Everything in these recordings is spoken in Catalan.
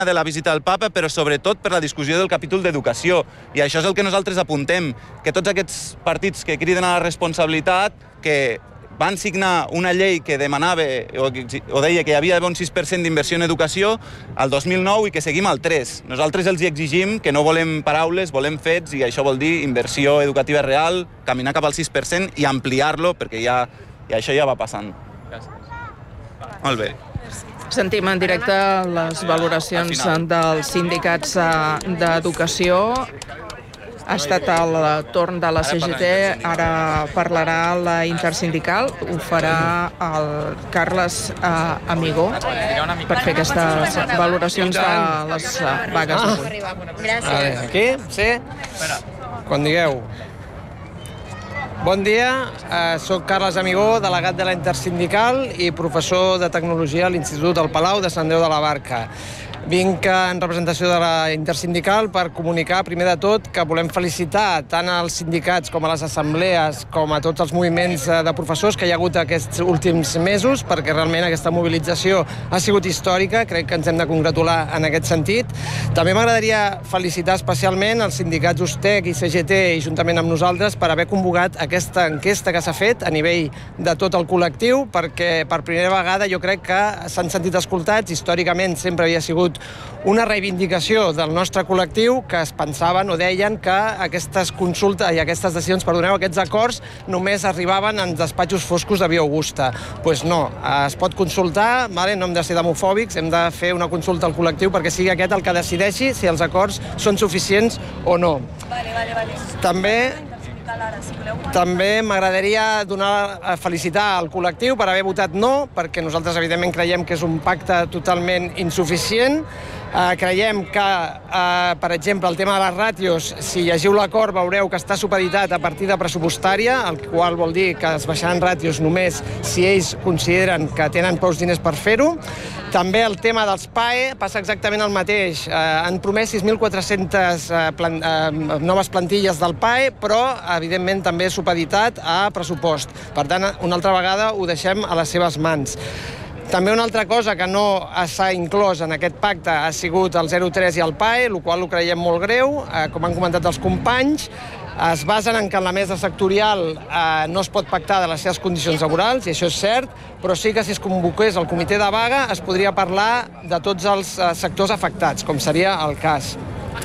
de la visita del papa, però sobretot per la discussió del capítol d'educació. I això és el que nosaltres apuntem, que tots aquests partits que criden a la responsabilitat, que van signar una llei que demanava o deia que hi havia d'haver un 6% d'inversió en educació al 2009 i que seguim al 3%. Nosaltres els hi exigim que no volem paraules, volem fets, i això vol dir inversió educativa real, caminar cap al 6% i ampliar-lo, perquè això ja va passant. Gràcies. Molt bé. Sentim en directe les valoracions dels sindicats d'educació. Ha estat el torn de la CGT, ara parlarà la intersindical, ho farà el Carles Amigó per fer aquestes valoracions de les vagues d'avui. Gràcies. Aquí? Sí? Quan digueu. Bon dia, soc Carles Amigó, delegat de la intersindical i professor de tecnologia a l'Institut del Palau de Sant Andreu de la Barca. Vinc en representació de la intersindical per comunicar, primer de tot, que volem felicitar tant als sindicats com a les assemblees com a tots els moviments de professors que hi ha hagut aquests últims mesos, perquè realment aquesta mobilització ha sigut històrica, crec que ens hem de congratular en aquest sentit. També m'agradaria felicitar especialment els sindicats USTEC i CGT i juntament amb nosaltres per haver convocat aquesta enquesta que s'ha fet a nivell de tot el col·lectiu, perquè per primera vegada jo crec que s'han sentit escoltats. Històricament sempre havia sigut una reivindicació del nostre col·lectiu que es pensaven o deien que aquestes consultes i aquestes decisions, perdoneu, aquests acords només arribaven en despatxos foscos de Via Augusta. Doncs no, es pot consultar, no hem de ser demofòbics, hem de fer una consulta al col·lectiu perquè sigui aquest el que decideixi si els acords són suficients o no. També m'agradaria felicitar el col·lectiu per haver votat no, perquè nosaltres evidentment creiem que és un pacte totalment insuficient. Creiem que, per exemple, el tema de les ràtios, si llegiu l'acord veureu que està supeditat a partida pressupostària, el qual vol dir que es baixaran ràtios només si ells consideren que tenen prou diners per fer-ho. També el tema dels PAE passa exactament el mateix. Han promès 6.400 noves plantilles del PAE, però, evidentment, també supeditat a pressupost. Per tant, una altra vegada ho deixem a les seves mans. També una altra cosa que no s'ha inclòs en aquest pacte ha sigut el 0,3 i el PAE, el qual ho creiem molt greu, com han comentat els companys. Es basen en que en la mesa sectorial no es pot pactar de les seves condicions laborals, i això és cert, però sí que si es convoqués el comitè de vaga es podria parlar de tots els sectors afectats, com seria el cas.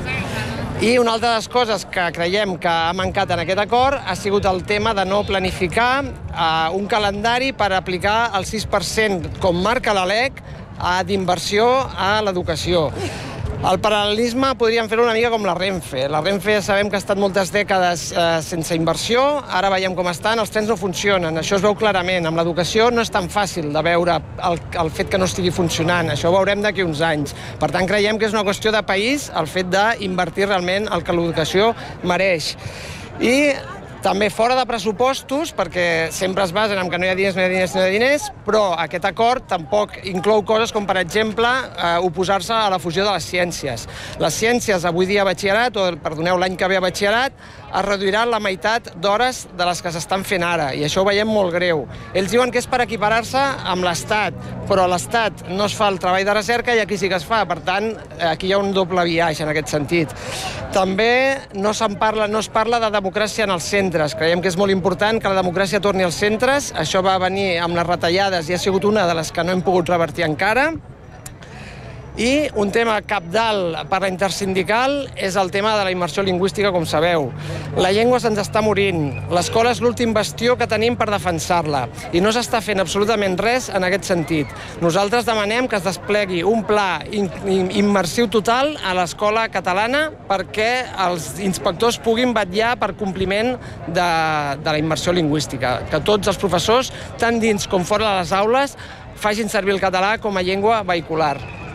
I una altra de les coses que creiem que ha mancat en aquest acord ha sigut el tema de no planificar un calendari per aplicar el 6% com marca la LEC d'inversió a l'educació. El paral·lelisme podríem fer-ho una mica com la Renfe. La Renfe ja sabem que ha estat moltes dècades sense inversió, ara veiem com estan, els trens no funcionen, això es veu clarament. Amb l'educació no és tan fàcil de veure el fet que no estigui funcionant, això ho veurem d'aquí uns anys. Per tant, creiem que és una qüestió de país el fet d'invertir realment el que l'educació mereix. I també fora de pressupostos, perquè sempre es basen en que no hi ha diners, però aquest acord tampoc inclou coses com, per exemple, oposar-se a la fusió de les ciències. Les ciències avui dia a batxillerat, o perdoneu, l'any que ve a batxillerat, es reduiran la meitat d'hores de les que s'estan fent ara, i això ho veiem molt greu. Ells diuen que és per equiparar-se amb l'Estat, però a l'Estat no es fa el treball de recerca i aquí sí que es fa, per tant, aquí hi ha un doble biaix en aquest sentit. També no es parla de democràcia en els centres. Creiem que és molt important que la democràcia torni als centres. Això va venir amb les retallades i ha sigut una de les que no hem pogut revertir encara. I un tema cabdal per la intersindical és el tema de la immersió lingüística, com sabeu. La llengua se'ns està morint. L'escola és l'últim bastió que tenim per defensar-la i no s'està fent absolutament res en aquest sentit. Nosaltres demanem que es desplegui un pla immersiu total a l'escola catalana perquè els inspectors puguin vetllar per compliment de la immersió lingüística, que tots els professors, tant dins com fora de les aules, facin servir el català com a llengua vehicular.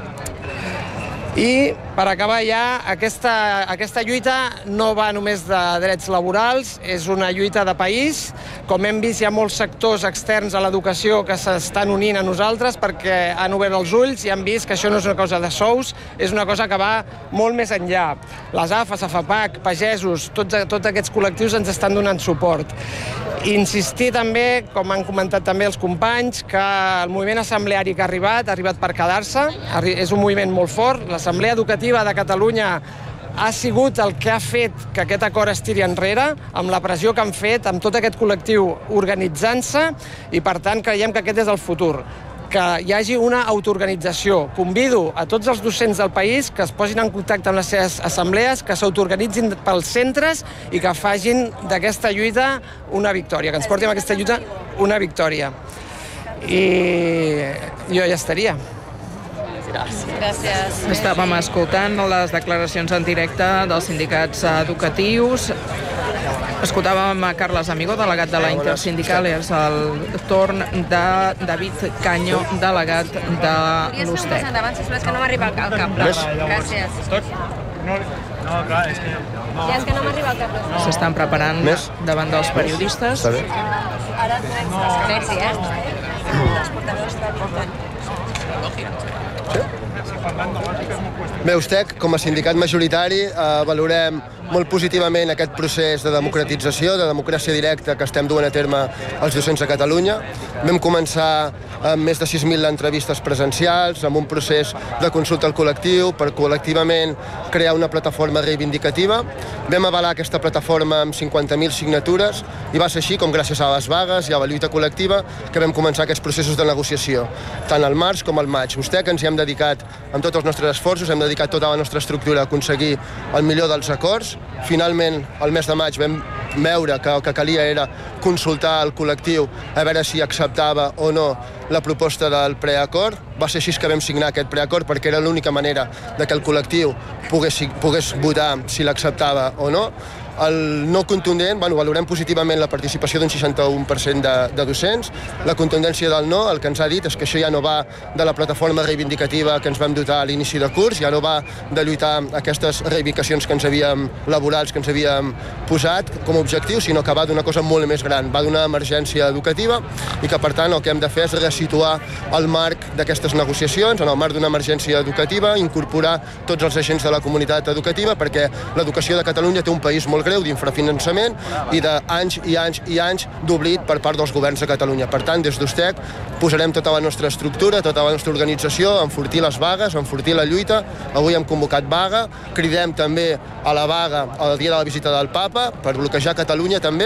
I, per acabar ja, aquesta lluita no va només de drets laborals, és una lluita de país. Com hem vist, hi ha molts sectors externs a l'educació que s'estan unint a nosaltres perquè han obert els ulls i han vist que això no és una cosa de sous, és una cosa que va molt més enllà. Les AFAS, AFAPAC, pagesos, tots aquests col·lectius ens estan donant suport. Insistir també, com han comentat també els companys, que el moviment assembleari que ha arribat per quedar-se, és un moviment molt fort. L'Assemblea Educativa de Catalunya ha sigut el que ha fet que aquest acord es tiri enrere, amb la pressió que han fet, amb tot aquest col·lectiu organitzant-se, i per tant creiem que aquest és el futur, que hi hagi una autoorganització. Convido a tots els docents del país que es posin en contacte amb les seves assemblees, que s'autoorganitzin pels centres i que facin d'aquesta lluita una victòria, que ens portin a aquesta lluita una victòria. I jo ja estaria. Gràcies. Estàvem escoltant les declaracions en directe dels sindicats educatius. Escoltàvem a Carles Amigo, delegat de la Intersindical, és el torn de David Caño, delegat de l'USTEC. És que no m'arriba al cap. Gràcies. No, clar, és que... Ja és que no m'arriba al cap. S'estan preparant davant dels periodistes. Està bé. Merci, Els portadors Bé, USTEC, com a sindicat majoritari, valorem molt positivament aquest procés de democratització, de democràcia directa que estem duent a terme els docents a Catalunya. Vam començar amb més de 6.000 entrevistes presencials, amb un procés de consulta al col·lectiu, per col·lectivament crear una plataforma reivindicativa. Vam avalar aquesta plataforma amb 50.000 signatures i va ser així com gràcies a les vagues i a la lluita col·lectiva que vam començar aquests processos de negociació, tant al març com al maig. USTEC ens hi hem dedicat amb tots els nostres esforços, hem dedicat tota la nostra estructura a aconseguir el millor dels acords. Finalment, al mes de maig vam veure que el que calia era consultar el col·lectiu a veure si acceptava o no la proposta del preacord. Va ser així que vam signar aquest preacord perquè era l'única manera de que el col·lectiu pogués votar si l'acceptava o no. El no contundent, valorem positivament la participació d'un 61% de docents. La contundència del no, el que ens ha dit és que això ja no va de la plataforma reivindicativa que ens vam dotar a l'inici de curs, ja no va de lluitar aquestes reivindicacions que ens havíem laborals, que ens havíem posat com a objectiu, sinó que va d'una cosa molt més gran, va d'una emergència educativa i que, per tant, el que hem de fer és resituar el marc d'aquestes negociacions, en el marc d'una emergència educativa, incorporar tots els agents de la comunitat educativa, perquè l'educació de Catalunya té un país molt greu d'infrafinançament i d'anys i anys i anys d'oblit per part dels governs de Catalunya. Per tant, des d'USTEC posarem tota la nostra estructura, tota la nostra organització, a enfortir les vagues, a enfortir la lluita. Avui hem convocat vaga, cridem també a la vaga el dia de la visita del Papa per bloquejar Catalunya també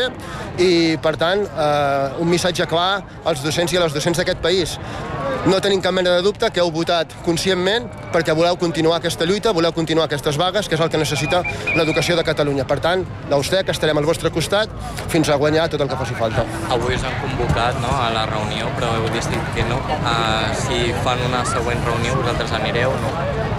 i, per tant, un missatge clar als docents i a les docents d'aquest país. No tenim cap mena de dubte que heu votat conscientment perquè voleu continuar aquesta lluita, voleu continuar aquestes vagues, que és el que necessita l'educació de Catalunya. Per tant, l'USTEC estarem al vostre costat fins a guanyar tot el que faci falta. Avui us han convocat a la reunió, però heu dit que no. Si fan una següent reunió, vosaltres anireu o no?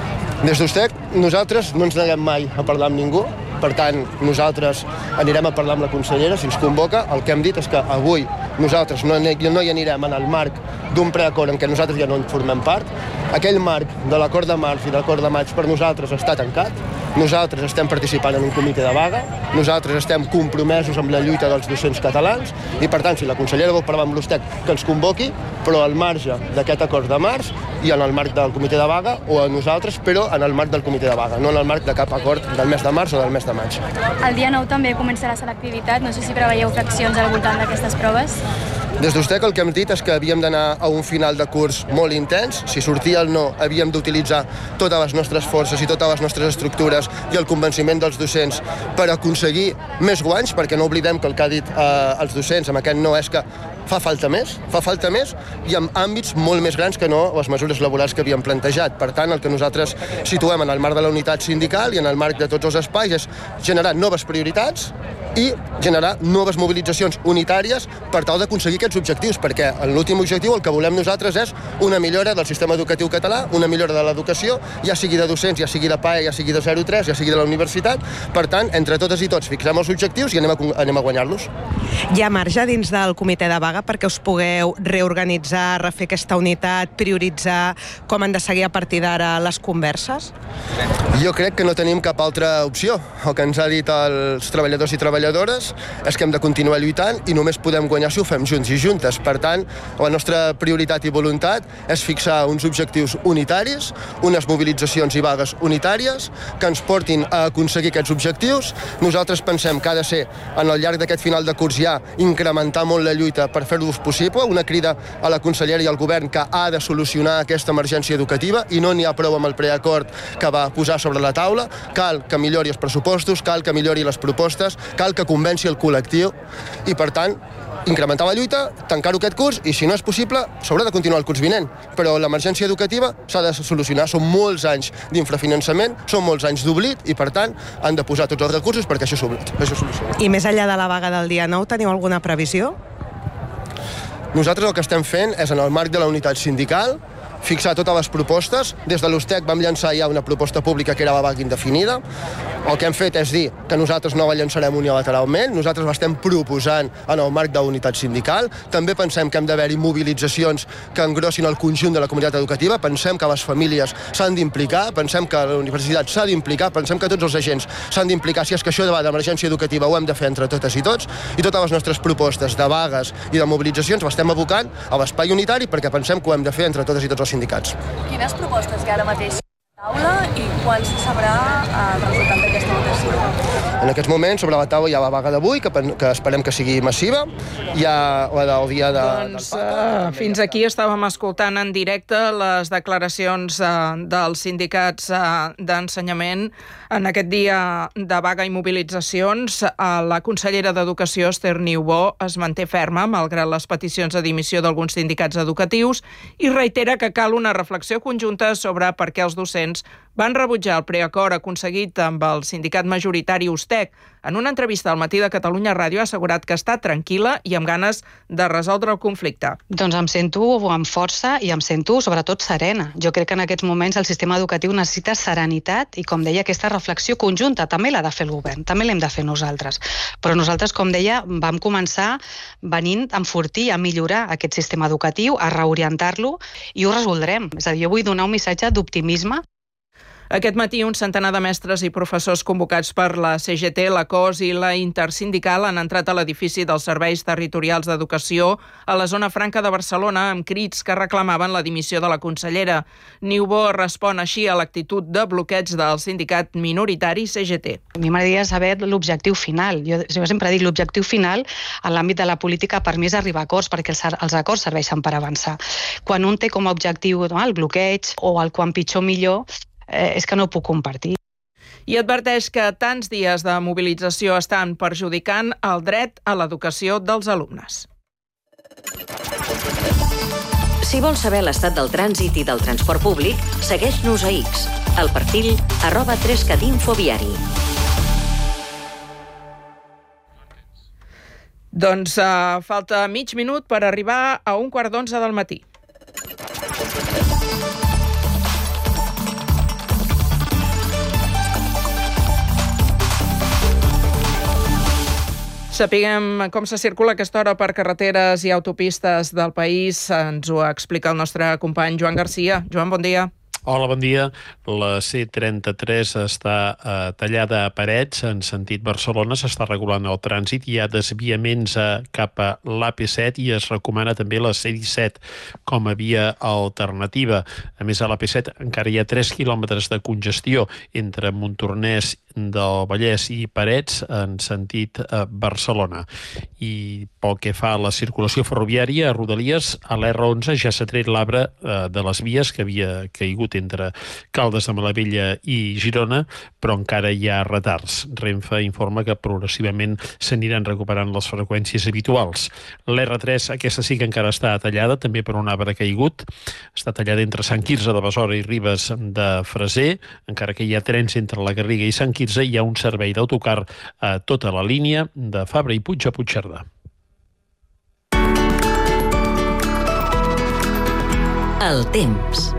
Des d'USTEC, nosaltres no ens neguem mai a parlar amb ningú. Per tant, nosaltres anirem a parlar amb la consellera si ens convoca. El que hem dit és que avui nosaltres no hi anirem en el marc d'un preacord en què nosaltres ja no en formem part. Aquell marc de l'acord de març i de l'acord de maig per nosaltres està tancat. Nosaltres estem participant en un comitè de vaga, nosaltres estem compromesos amb la lluita dels docents catalans i, per tant, si la consellera vol parlar amb l'USTEC, que ens convoqui, però al marge d'aquest acord de març i en el marc del comitè de vaga, o a nosaltres, però en el marc del comitè de vaga, no en el marc de cap acord del mes de març o del mes de maig. El dia 9 també començarà la selectivitat, no sé si preveieu fraccions al voltant d'aquestes proves. Des d'USTEC el que hem dit és que havíem d'anar a un final de curs molt intens. Si sortia el no, havíem d'utilitzar totes les nostres forces i totes les nostres estructures i el convenciment dels docents per aconseguir més guanys, perquè no oblidem que el que ha dit els docents amb aquest no és que fa falta més i en àmbits molt més grans que no les mesures laborals que havíem plantejat. Per tant, el que nosaltres situem en el marc de la unitat sindical i en el marc de tots els espais és generar noves prioritats i generar noves mobilitzacions unitàries per tal d'aconseguir aquests objectius, perquè en l'últim objectiu el que volem nosaltres és una millora del sistema educatiu català, una millora de l'educació, ja sigui de docents, ja sigui de PAE, ja sigui de 0-3, ja sigui de la universitat. Per tant, entre totes i tots fixem els objectius i anem a guanyar-los. Hi ha marge dins del comitè de vaga perquè us pugueu reorganitzar, refer aquesta unitat, prioritzar com han de seguir a partir d'ara les converses? Jo crec que no tenim cap altra opció. El que ens ha dit els treballadors i treballadores treballadores és que hem de continuar lluitant i només podem guanyar si ho fem junts i juntes. Per tant, la nostra prioritat i voluntat és fixar uns objectius unitaris, unes mobilitzacions i vagues unitàries que ens portin a aconseguir aquests objectius. Nosaltres pensem que ha de ser, en el llarg d'aquest final de curs ja, incrementar molt la lluita per fer-ho possible, una crida a la consellera i al govern que ha de solucionar aquesta emergència educativa i no n'hi ha prou amb el preacord que va posar sobre la taula. Cal que millori els pressupostos, cal que millori les propostes, cal que convenci el col·lectiu i, per tant, incrementar la lluita, tancar-ho aquest curs i, si no és possible, s'haurà de continuar el curs vinent. Però l'emergència educativa s'ha de solucionar. Són molts anys d'infrafinançament, són molts anys d'oblit i, per tant, han de posar tots els recursos perquè això solucioni. I més enllà de la vaga del dia 9, teniu alguna previsió? Nosaltres el que estem fent és, en el marc de la unitat sindical, fixar totes les propostes. Des de l'USTEC vam llançar ja una proposta pública que era la vaga indefinida. El que hem fet és dir que nosaltres no la llançarem unilateralment, nosaltres l'estem proposant en el marc de la unitat sindical. També pensem que hem d'haver-hi mobilitzacions que engrossin el conjunt de la comunitat educativa, pensem que les famílies s'han d'implicar, pensem que la universitat s'ha d'implicar, pensem que tots els agents s'han d'implicar. Si és que això de l'emergència educativa ho hem de fer entre totes i tots, i totes les nostres propostes de vagues i de mobilitzacions l'estem abocant a l'espai unitari perquè pensem que ho hem de fer entre totes i tots els sindicats. Quines propostes hi ha ara mateix a la taula i quan se sabrà el resultat d'aquesta votació? En aquests moments, sobre la taula hi ha la vaga d'avui, que esperem que sigui massiva. Hi ha la del dia del Papa. Fins aquí estàvem escoltant en directe les declaracions dels sindicats d'ensenyament. En aquest dia de vaga i mobilitzacions, la consellera d'Educació, Esther Niubó, es manté ferma, malgrat les peticions de dimissió d'alguns sindicats educatius, i reitera que cal una reflexió conjunta sobre per què els docents van rebutjar el preacord aconseguit amb el sindicat majoritari USTEC. En una entrevista al Matí de Catalunya Ràdio ha assegurat que està tranquil·la i amb ganes de resoldre el conflicte. Doncs em sento amb força i em sento sobretot serena. Jo crec que en aquests moments el sistema educatiu necessita serenitat i, com deia, aquesta reflexió conjunta també l'ha de fer el govern, també l'hem de fer nosaltres. Però nosaltres, com deia, vam començar venint a enfortir, a millorar aquest sistema educatiu, a reorientar-lo i ho resoldrem. És a dir, jo vull donar un missatge d'optimisme. Aquest matí, un centenar de mestres i professors convocats per la CGT, la COS i la Intersindical han entrat a l'edifici dels Serveis Territorials d'Educació a la zona franca de Barcelona amb crits que reclamaven la dimissió de la consellera. Niubó respon així a l'actitud de bloqueig del sindicat minoritari CGT. A mi m'agradaria saber l'objectiu final. Jo sempre dic l'objectiu final en l'àmbit de la política per mi és arribar a acords, perquè els acords serveixen per avançar. Quan un té com a objectiu el bloqueig o el quan pitjor millor, és que no ho puc compartir. I adverteix que tants dies de mobilització estan perjudicant el dret a l'educació dels alumnes. Si vols saber l'estat del trànsit i del transport públic, segueix-nos a X, al perfil @3catinfoviari. Doncs falta mig minut per arribar a 11:45 del matí. Sapiguem com se circula aquesta hora per carreteres i autopistes del país. Ens ho explica el nostre company Joan Garcia. Joan, bon dia. Hola, bon dia. La C33 està tallada a Parets en sentit Barcelona, s'està regulant el trànsit, hi ha desviaments cap a l'AP7 i es recomana també la C17 com a via alternativa. A més, a l'AP7 encara hi ha 3 quilòmetres de congestió entre Montornès del Vallès i Parets en sentit Barcelona. I pel que fa a la circulació ferroviària, a Rodalies, a l'R11 ja s'ha tret l'arbre de les vies que havia caigut entre Caldes de Malavella i Girona, però encara hi ha retards. Renfe informa que progressivament s'aniran recuperant les freqüències habituals. L'R3, aquesta sí que encara està tallada, també per un arbre caigut. Està tallada entre Sant Quirze de Besora i Ribes de Freser, encara que hi ha trens entre la Garriga i Sant Quirze, hi ha un servei d'autocar a tota la línia de Fabra i Puig a Puigcerdà. El temps.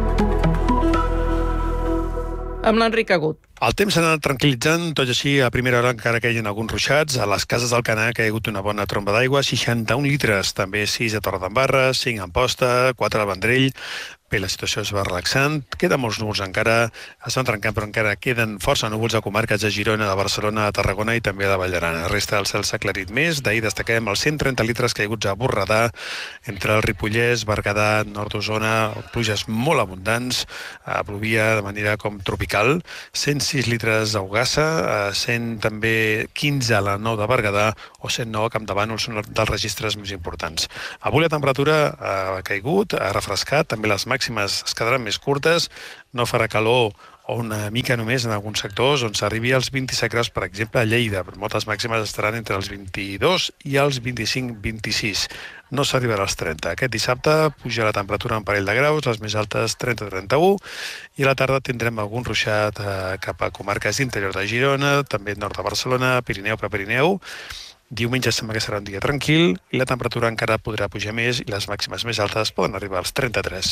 Amb l'Enric Agut. El temps s'ha anat tranquil·litzant, tot i així a primera hora encara que hi ha alguns ruixats. A les cases d'Alcanar ha hagut una bona tromba d'aigua, 61 litres, també 6 a Torredembarra, 5 a Amposta, 4 al Vendrell. Bé, la situació es va relaxant, queden molts núvols encara, es van trencant, però encara queden força núvols a comarques de Girona, de Barcelona, de Tarragona i també de Vall d'Aran. La resta del cel s'ha aclarit més. D'ahir destaquem els 130 litres caiguts a Borredà, entre el Ripollès, Berguedà, nord d'Osona, pluges molt abundants, plovia de manera com tropical, 106 litres a Ogassa, 100 també 15 a la 9 de Berguedà o 109 a Campdevànol, són dels registres més importants. Avui la temperatura ha caigut, ha refrescat, també les màximes es quedaran més curtes, no farà calor o una mica només en alguns sectors on s'arribi als 27 graus, per exemple, a Lleida. Moltes màximes estaran entre els 22 i els 25-26. No s'arribarà als 30. Aquest dissabte puja la temperatura un parell de graus, les més altes 30-31, i a la tarda tindrem algun ruixat cap a comarques d'interior de Girona, també nord de Barcelona, Pirineu, Prepirineu. Diumenge sembla que serà un dia tranquil i la temperatura encara podrà pujar més i les màximes més altes poden arribar als 33.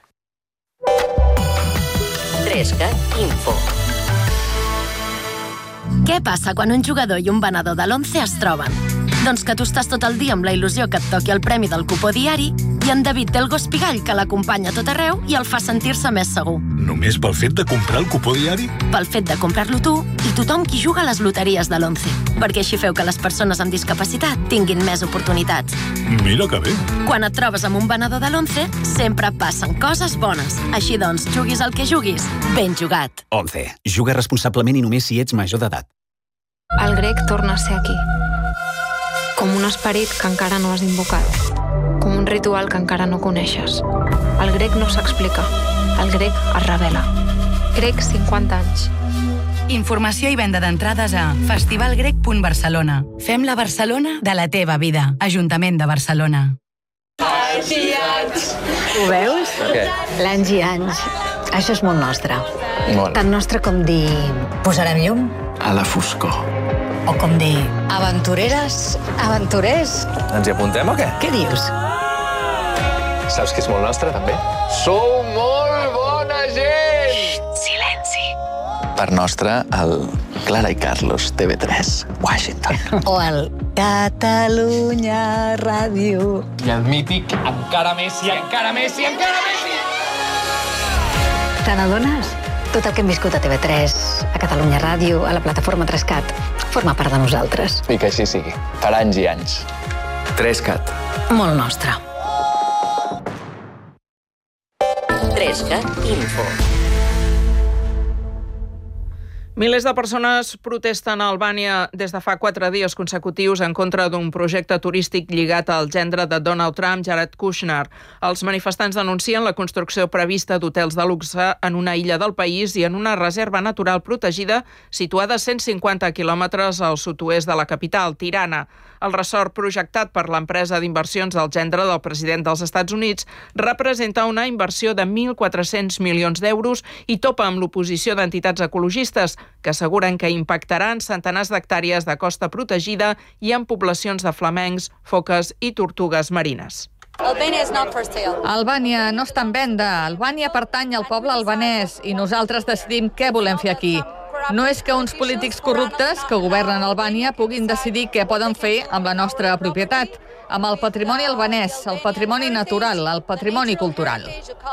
3CAT Info. Què passa quan un jugador i un venedor de l'11 es troben? Doncs que tu estàs tot el dia amb la il·lusió que et toqui el premi del cupó diari i en David té el gos pigall que l'acompanya a tot arreu i el fa sentir-se més segur. Només pel fet de comprar el cupó diari? Pel fet de comprar-lo tu i tothom qui juga a les loteries de l'11. Perquè així feu que les persones amb discapacitat tinguin més oportunitats. Mira que bé. Quan et trobes amb un venedor de l'11, sempre passen coses bones. Així doncs, juguis el que juguis, ben jugat. 11. Juga responsablement i només si ets major d'edat. El grec torna a ser aquí. Com un esperit que encara no has invocat. Com un ritual que encara no coneixes. El grec no s'explica. El grec es revela. Grec 50 anys. Informació i venda d'entrades a festivalgrec.barcelona. Fem la Barcelona de la teva vida. Ajuntament de Barcelona. Anys i anys. Ho veus? Què? L'anys i anys. Això és molt nostre. Molt. Tan nostre com dir... Posarem llum? A la foscor. O com dir... Aventureres, aventurers... Ens hi apuntem o què? Què dius? Saps que és molt nostre, també? Sou molt bona gent! Xxt, silenci. Per nostre, el Clara i Carlos, TV3, Washington. O el Catalunya Ràdio. I el mític Encara Messi, encara Messi, encara Messi! Te n'adones? Tot el que hem viscut a TV3, a Catalunya Ràdio, a la plataforma 3CAT, forma part de nosaltres. I que així sigui, per anys i anys. 3CAT. Molt nostre. 3CAT Info. Milers de persones protesten a Albània des de fa 4 dies consecutius en contra d'un projecte turístic lligat al gendre de Donald Trump, Jared Kushner. Els manifestants denuncien la construcció prevista d'hotels de luxe en una illa del país i en una reserva natural protegida situada a 150 quilòmetres al sud-oest de la capital, Tirana. El ressort projectat per l'empresa d'inversions del gendre del president dels Estats Units representa una inversió de 1.400 milions d'euros i topa amb l'oposició d'entitats ecologistes que asseguren que impactaran centenars d'hectàrees de costa protegida i en poblacions de flamencs, foques i tortugues marines. Albània no està en venda. Albània pertany al poble albanès i nosaltres decidim què volem fer aquí. No és que uns polítics corruptes que governen Albània puguin decidir què poden fer amb la nostra propietat, amb el patrimoni albanès, el patrimoni natural, el patrimoni cultural.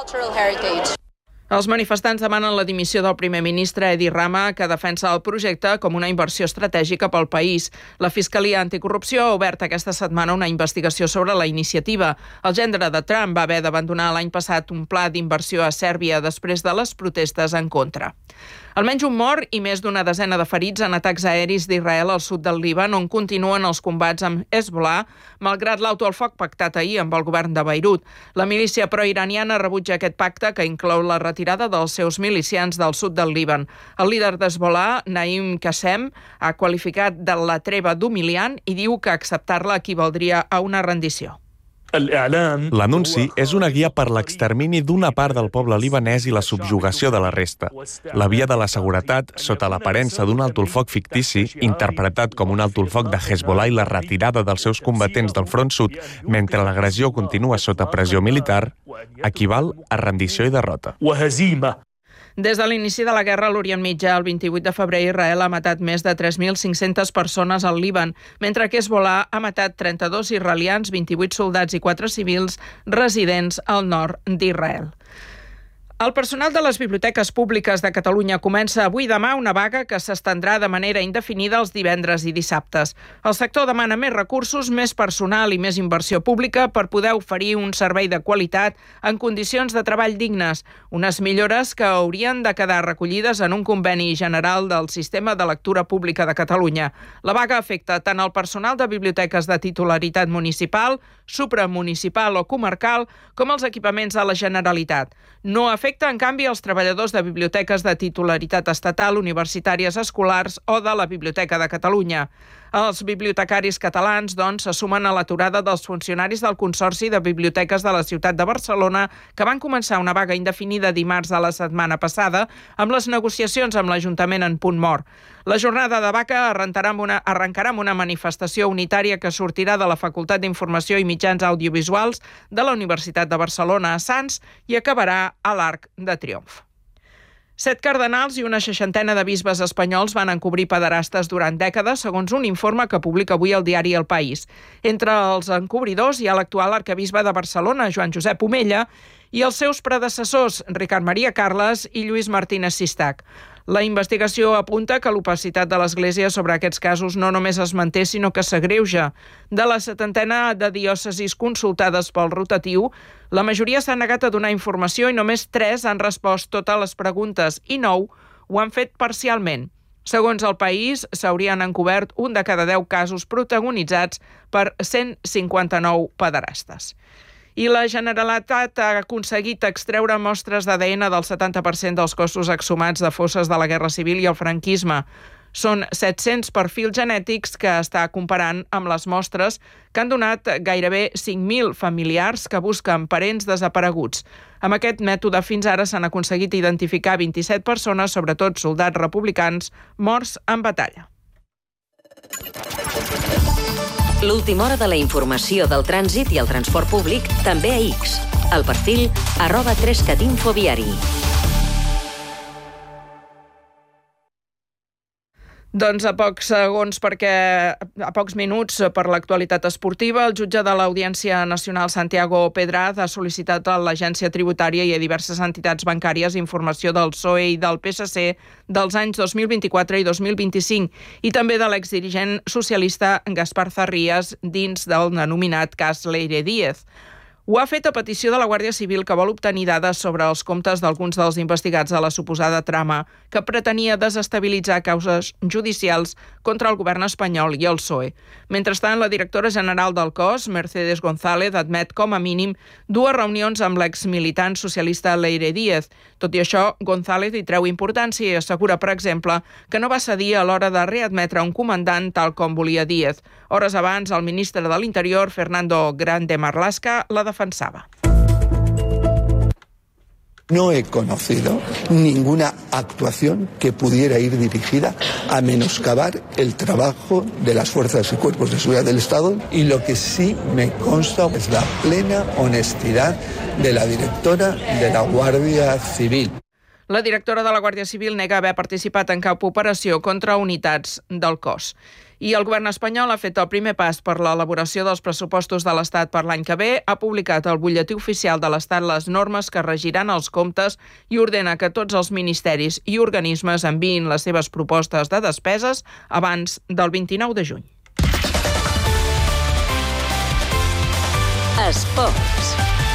Els manifestants demanen la dimissió del primer ministre Edi Rama, que defensa el projecte com una inversió estratègica pel país. La Fiscalia Anticorrupció ha obert aquesta setmana una investigació sobre la iniciativa. El gendre de Trump va haver d'abandonar l'any passat un pla d'inversió a Sèrbia després de les protestes en contra. Almenys un mort i més d'una desena de ferits en atacs aeris d'Israel al sud del Líban, on continuen els combats amb Hezbollah, malgrat l'auto al foc pactat ahir amb el govern de Beirut. La milícia proiraniana rebutja aquest pacte, que inclou la retirada dels seus milicians del sud del Líban. El líder d'Hezbollah, Naim Qassem, ha qualificat de la treva d'humiliant i diu que acceptar-la equivaldria a una rendició. L'anunci és una guia per l'extermini d'una part del poble libanès i la subjugació de la resta. La via de la seguretat, sota l'aparença d'un alto el foc fictici, interpretat com un alto el foc de Hezbollah i la retirada dels seus combatents del front sud mentre l'agressió continua sota pressió militar, equival a rendició i derrota. Des de l'inici de la guerra a l'Orient Mitjà, el 28 de febrer, Israel ha matat més de 3.500 persones al Líban, mentre que Hezbollah ha matat 32 israelians, 28 soldats i 4 civils residents al nord d'Israel. El personal de les biblioteques públiques de Catalunya comença avui i demà una vaga que s'estendrà de manera indefinida els divendres i dissabtes. El sector demana més recursos, més personal i més inversió pública per poder oferir un servei de qualitat en condicions de treball dignes, unes millores que haurien de quedar recollides en un conveni general del Sistema de Lectura Pública de Catalunya. La vaga afecta tant el personal de biblioteques de titularitat municipal, supramunicipal o comarcal, com els equipaments de la Generalitat. No afecta, en canvi, els treballadors de biblioteques de titularitat estatal, universitàries, escolars o de la Biblioteca de Catalunya. Els bibliotecaris catalans, doncs, se sumen a l'aturada dels funcionaris del Consorci de Biblioteques de la ciutat de Barcelona, que van començar una vaga indefinida dimarts de la setmana passada, amb les negociacions amb l'Ajuntament en punt mort. La jornada de vaga arrencarà amb una manifestació unitària que sortirà de la Facultat d'Informació i Mitjans Audiovisuals de la Universitat de Barcelona a Sants i acabarà a l'Arc de Triomf. 7 cardenals i una 60ena de bisbes espanyols van encobrir pederastes durant dècades, segons un informe que publica avui el diari El País. Entre els encobridors hi ha l'actual arquebisbe de Barcelona, Joan Josep Omella, i els seus predecessors, Ricard Maria Carles i Lluís Martínez Sistac. La investigació apunta que l'opacitat de l'Església sobre aquests casos no només es manté, sinó que s'agreuja. De la 70ena de diòcesis consultades pel rotatiu, la majoria s'ha negat a donar informació i només 3 han respost totes les preguntes i 9 ho han fet parcialment. Segons El País, s'haurien encobert un de cada 10 casos protagonitzats per 159 pederastes. I la Generalitat ha aconseguit extreure mostres d'ADN del 70% dels cossos exhumats de fosses de la Guerra Civil i el franquisme. Són 700 perfils genètics que està comparant amb les mostres que han donat gairebé 5.000 familiars que busquen parents desapareguts. Amb aquest mètode fins ara s'han aconseguit identificar 27 persones, sobretot soldats republicans, morts en batalla. L'última hora de la informació del trànsit i el transport públic també a X. El perfil @3catinfoviari. Doncs a pocs minuts per l'actualitat esportiva, el jutge de l'Audiència Nacional Santiago Pedraz ha sol·licitat a l'Agència Tributària i a diverses entitats bancàries informació del PSOE i del PSC dels anys 2024 i 2025 i també de l'exdirigent socialista Gaspar Zarrías dins del denominat cas Leire Díez. Ho ha fet a petició de la Guàrdia Civil, que vol obtenir dades sobre els comptes d'alguns dels investigats de la suposada trama que pretenia desestabilitzar causes judicials contra el govern espanyol i el PSOE. Mentrestant, la directora general del cos, Mercedes González, admet com a mínim 2 reunions amb l'exmilitant socialista Leire Díez. Tot i això, González hi treu importància i assegura, per exemple, que no va cedir a l'hora de readmetre un comandant tal com volia Díez. Hores abans, el ministre de l'Interior, Fernando Grande Marlaska, la defensaba. No he conocido ninguna actuación que pudiera ir dirigida a menoscabar el trabajo de las fuerzas y cuerpos de seguridad del Estado, y lo que sí me consta es la plena honestidad de la directora de la Guàrdia Civil. La directora de la Guàrdia Civil nega haver participat en cap operació contra unitats del cos. I el govern espanyol ha fet el primer pas per l'elaboració dels pressupostos de l'Estat per l'any que ve, ha publicat al butlletí oficial de l'Estat les normes que regiran els comptes i ordena que tots els ministeris i organismes enviïn les seves propostes de despeses abans del 29 de juny. Esports.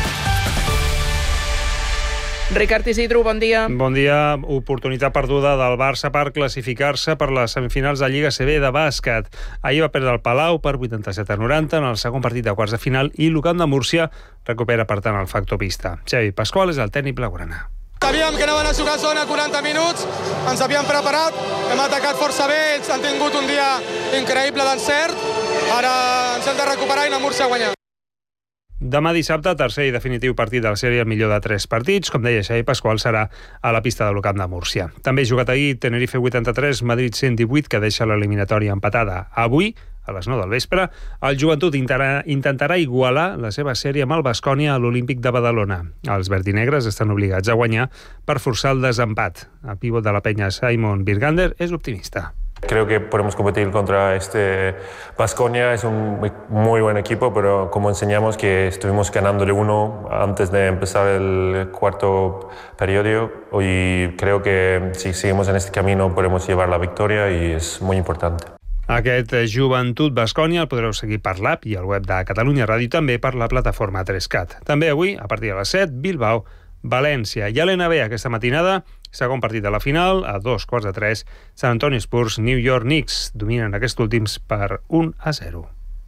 Ricard Isidro, bon dia. Bon dia. Oportunitat perduda del Barça per classificar-se per les semifinals de Lliga CB de bàsquet. Ahir va perdre el Palau per 87-90 en el segon partit de quarts de final i l'Ucamp de Múrcia recupera, per tant, el factor pista. Xavi Pasqual és el tècnic blaugrana. Sabíem que anaven a jugar zona 40 minuts, ens havíem preparat, hem atacat força bé, ells han tingut un dia increïble d'encert, ara ens hem de recuperar i anar a Múrcia a guanyar. Demà dissabte, tercer i definitiu partit de la sèrie, el millor de 3 partits. Com deia Xavi Pasqual, serà a la pista de l'Ucamp de Múrcia. També ha jugat ahir Tenerife 83, Madrid 118, que deixa l'eliminatòria empatada. Avui, a les 9 del vespre, el Joventut intentarà igualar la seva sèrie amb el Baskonia a l'Olímpic de Badalona. Els verdinegres estan obligats a guanyar per forçar el desempat. El pivot de la penya, Simon Birgander, és optimista. Creo que podemos competir contra Baskonia, es un muy buen equipo, pero como enseñamos que estuvimos ganándole 1 antes de empezar el cuarto periodo, y creo que si seguimos en este camino podemos llevar la victoria y es muy importante. Aquest Joventut Baskonia el podreu seguir per l'app i al web de Catalunya Ràdio, també per la plataforma 3CAT. També avui, a partir de les 7, Bilbao, València. I a l'NB aquesta matinada, segon partit de la final, a 2:15, Sant Antonio Spurs, New York Knicks. Dominen aquests últims per 1-0.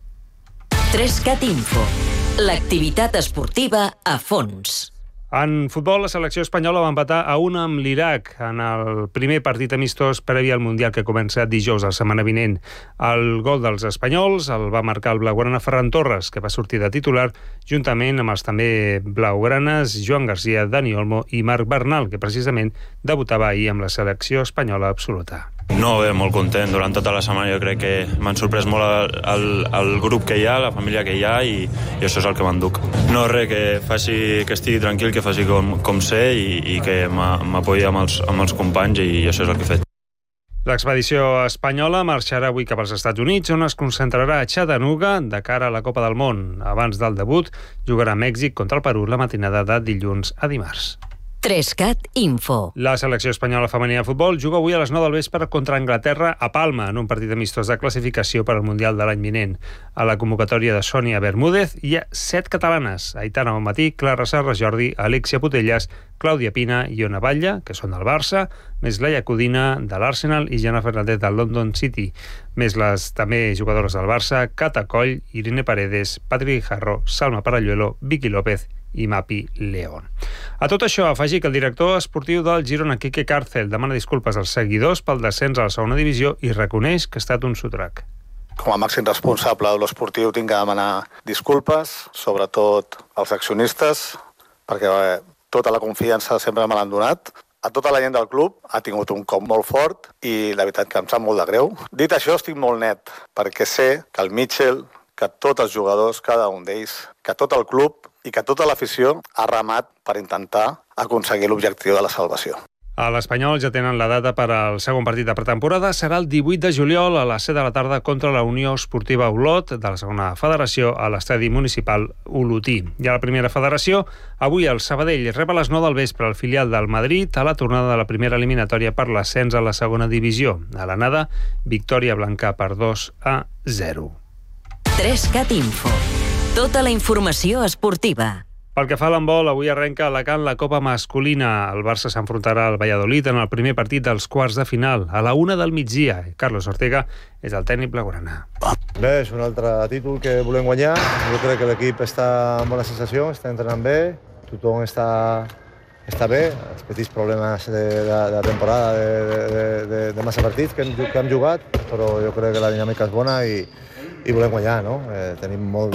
3CAT Info. L'activitat esportiva a fons. En futbol, la selecció espanyola va empatar a 1 amb l'Iraq en el primer partit amistós previ al Mundial que comença dijous la setmana vinent. El gol dels espanyols el va marcar el blaugrana Ferran Torres, que va sortir de titular juntament amb els també blaugranes Joan Garcia, Dani Olmo i Marc Bernal, que precisament debutava ahir amb la selecció espanyola absoluta. No, bé, molt content. Durant tota la setmana jo crec que m'han sorprès molt el grup que hi ha, la família que hi ha, i això és el que m'enduc. No, res, que estigui tranquil, que faci com sé i que m'apoyi amb els companys, i això és el que he fet. L'expedició espanyola marxarà avui cap als Estats Units, on es concentrarà a Chattanooga de cara a la Copa del Món. Abans del debut, jugarà a Mèxic contra el Perú la matinada de dilluns a dimarts. 3CAT Info. La selecció espanyola femenina de futbol juga avui a les 9 del vespre contra Anglaterra a Palma, en un partit amistós de classificació per al Mundial de l'any vinent. A la convocatòria de Sònia Bermúdez hi ha 7 catalanes: Aitana Bonmatí, Clara Serra Jordi, Alexia Putellas, Clàudia Pina i Ona Batlle, que són del Barça, més Laia Codina de l'Arsenal i Jana Fernández del London City, més les també jugadores del Barça, Cata Coll, Irene Paredes, Patri Guijarro, Salma Paralluelo, Vicky López i Mapi León. A tot això, afegir que el director esportiu del Girona, Quique Cárcel, demana disculpes als seguidors pel descens a la segona divisió i reconeix que ha estat un sotrac. Com a màxim responsable de l'esportiu tinc que demanar disculpes, sobretot als accionistes, perquè tota la confiança sempre me l'han donat. A tota la gent del club ha tingut un cop molt fort i la veritat que em sap molt de greu. Dit això, estic molt net, perquè sé que el Mitchell, que tots els jugadors, cada un d'ells, que tot el club i que tota l'afició ha remat per intentar aconseguir l'objectiu de la salvació. A l'Espanyol ja tenen la data per al segon partit de pretemporada. Serà el 18 de juliol a les 7 de la tarda contra la Unió Esportiva Olot de la segona federació a l'estadi municipal Olotí. I a la primera federació, avui el Sabadell rep a les 9 del vespre el filial del Madrid a la tornada de la primera eliminatòria per l'ascens a la segona divisió. A l'anada, victòria blanca per 2-0. 3CAT Info. Tota la informació esportiva. Pel que fa a l'handbol, avui arrenca a Alacant la Copa masculina. El Barça s'enfrontarà al Valladolid en el primer partit dels quarts de final, a la 1 del migdia. Carlos Ortega és el tècnic blaugrana. Bé, és un altre títol que volem guanyar. Jo crec que l'equip està en bona sensació, està entrenant bé, tothom està bé. Els petits problemes de temporada, de massa partits que hem jugat, però jo crec que la dinàmica és bona i volem guanyar, no? Tenim molt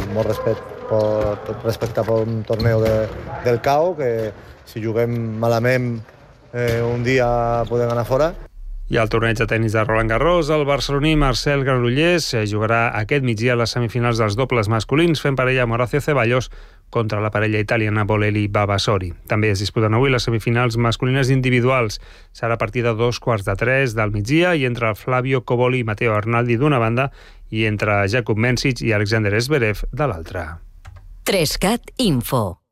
respecte per un torneu del CAO, que si juguem malament un dia podem anar fora. I al torneig de tennis de Roland Garros, el barceloní Marcel Granollers jugarà aquest migdia a les semifinals dels dobles masculins, fent parella amb Horacio Ceballos contra la parella italiana Bolelli Babasori. També es disputen avui les semifinals masculines individuals. Serà a partir de 2:15 del migdia i entre Flavio Coboli i Matteo Arnaldi d'una banda i entre Jakub Mensich i Alexander Zverev de l'altra. 3CAT Info.